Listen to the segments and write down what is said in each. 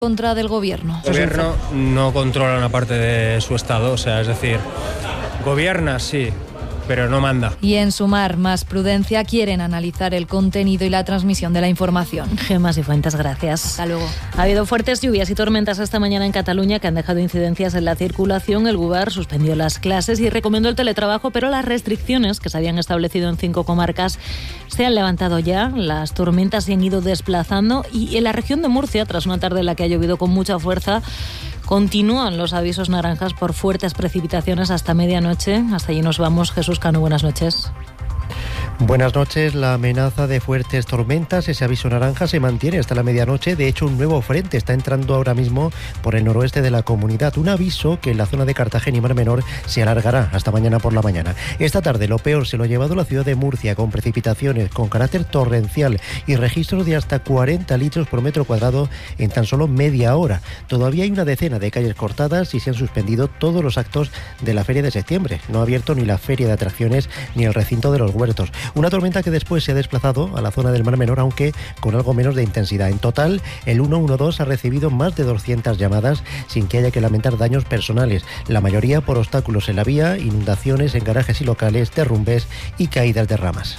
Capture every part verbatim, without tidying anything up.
contra del gobierno. El gobierno no controla una parte de su estado, o sea, es decir, gobierna sí, pero no manda. Y en Sumar, más prudencia, quieren analizar el contenido y la transmisión de la información. Gemma Cifuentes, gracias. Hasta luego. Ha habido fuertes lluvias y tormentas esta mañana en Cataluña que han dejado incidencias en la circulación. El Govern suspendió las clases y recomendó el teletrabajo, pero las restricciones que se habían establecido en cinco comarcas se han levantado ya. Las tormentas se han ido desplazando y en la región de Murcia, tras una tarde en la que ha llovido con mucha fuerza, continúan los avisos naranjas por fuertes precipitaciones hasta medianoche. Hasta allí nos vamos. Jesús Cano, buenas noches. Buenas noches. La amenaza de fuertes tormentas, ese aviso naranja, se mantiene hasta la medianoche. De hecho, un nuevo frente está entrando ahora mismo por el noroeste de la comunidad. Un aviso que en la zona de Cartagena y Mar Menor se alargará hasta mañana por la mañana. Esta tarde lo peor se lo ha llevado la ciudad de Murcia, con precipitaciones con carácter torrencial y registros de hasta cuarenta litros por metro cuadrado en tan solo media hora. Todavía hay una decena de calles cortadas y se han suspendido todos los actos de la Feria de Septiembre. No ha abierto ni la Feria de Atracciones ni el recinto de los huertos. Una tormenta que después se ha desplazado a la zona del Mar Menor, aunque con algo menos de intensidad. En total, el ciento doce ha recibido más de doscientas llamadas sin que haya que lamentar daños personales, la mayoría por obstáculos en la vía, inundaciones en garajes y locales, derrumbes y caídas de ramas.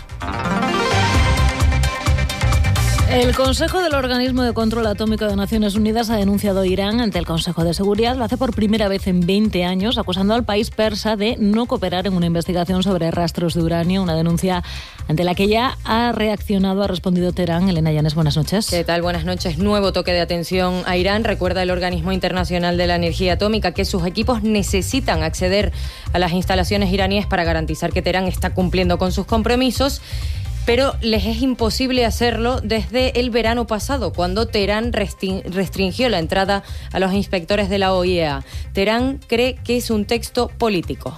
El Consejo del Organismo de Control Atómico de Naciones Unidas ha denunciado a Irán ante el Consejo de Seguridad. Lo hace por primera vez en veinte años, acusando al país persa de no cooperar en una investigación sobre rastros de uranio, una denuncia ante la que ya ha reaccionado, ha respondido Teherán. Elena Llanes, buenas noches. ¿Qué tal? Buenas noches. Nuevo toque de atención a Irán. Recuerda el Organismo Internacional de la Energía Atómica que sus equipos necesitan acceder a las instalaciones iraníes para garantizar que Teherán está cumpliendo con sus compromisos, pero les es imposible hacerlo desde el verano pasado, cuando Teherán restringió la entrada a los inspectores de la O I E A. Teherán cree que es un texto político.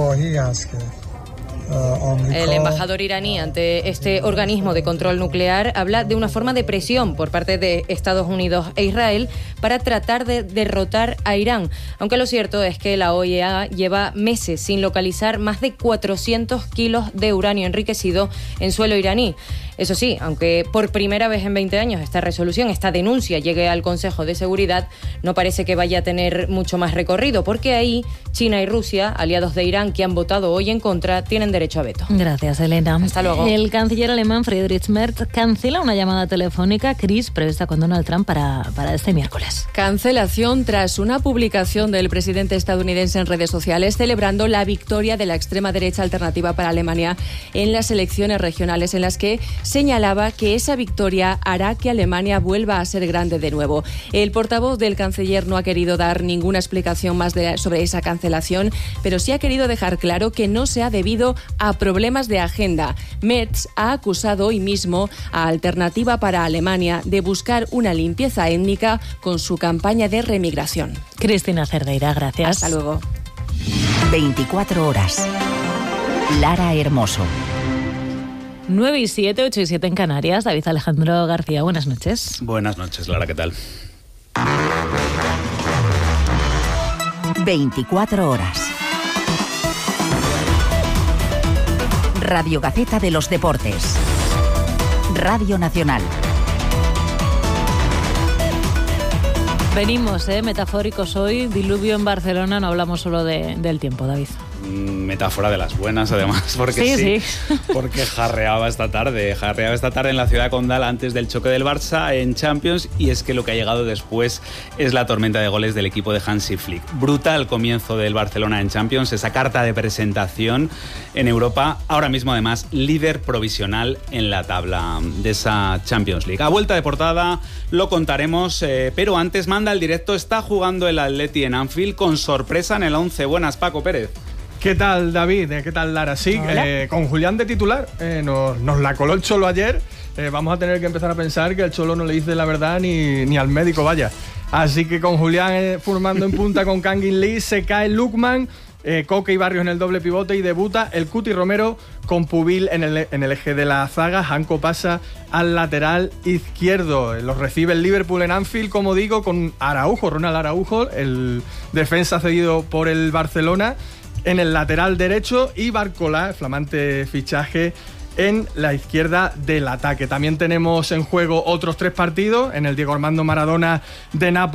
El embajador iraní ante este organismo de control nuclear habla de una forma de presión por parte de Estados Unidos e Israel para tratar de derrotar a Irán, aunque lo cierto es que la O I E A lleva meses sin localizar más de cuatrocientos kilos de uranio enriquecido en suelo iraní. Eso sí, aunque por primera vez en veinte años esta resolución, esta denuncia llegue al Consejo de Seguridad, no parece que vaya a tener mucho más recorrido, porque ahí China y Rusia, aliados de Irán que han votado hoy en contra, tienen derecho a veto. Gracias, Elena. Hasta luego. El canciller alemán Friedrich Merz cancela una llamada telefónica, Chris, prevista con Donald Trump para, para este miércoles. Cancelación tras una publicación del presidente estadounidense en redes sociales celebrando la victoria de la extrema derecha alternativa para Alemania en las elecciones regionales, en las que señalaba que esa victoria hará que Alemania vuelva a ser grande de nuevo. El portavoz del canciller no ha querido dar ninguna explicación más de, sobre esa cancelación, pero sí ha querido dejar claro que no se ha debido a problemas de agenda. Merz ha acusado hoy mismo a Alternativa para Alemania de buscar una limpieza étnica con su campaña de remigración. Cristina Cerdeira, gracias. Hasta luego. veinticuatro horas. Lara Hermoso. nueve y siete, ocho y siete en Canarias. David Alejandro García, buenas noches. Buenas noches, Lara, ¿qué tal? veinticuatro horas. Radio Gaceta de los Deportes. Radio Nacional. Venimos, eh, metafóricos hoy. Diluvio en Barcelona, no hablamos solo de, del tiempo, David. Metáfora de las buenas, además, porque sí, sí, sí. porque jarreaba esta tarde, jarreaba esta tarde en la ciudad condal antes del choque del Barça en Champions, y es que lo que ha llegado después es la tormenta de goles del equipo de Hansi Flick. Brutal comienzo del Barcelona en Champions, esa carta de presentación en Europa, ahora mismo además líder provisional en la tabla de esa Champions League. A vuelta de portada lo contaremos, eh, pero antes manda el directo, está jugando el Atleti en Anfield con sorpresa en el once. Buenas, Paco Pérez. ¿Qué tal, David? ¿Qué tal, Lara? Sí, eh, con Julián de titular. Eh, nos, nos la coló el Cholo ayer. Eh, vamos a tener que empezar a pensar que el Cholo no le dice la verdad ni, ni al médico, vaya. Así que con Julián eh, formando en punta con Kangin Lee, se cae Lukman, eh, Coque y Barrios en el doble pivote y debuta el Cuti Romero con Pubil en el, en el eje de la zaga. Janko pasa al lateral izquierdo. Los recibe el Liverpool en Anfield, como digo, con Araujo, Ronald Araujo, el defensa cedido por el Barcelona, en el lateral derecho, y Barcola, flamante fichaje, en la izquierda del ataque. También tenemos en juego otros tres partidos, en el Diego Armando Maradona de Nápoles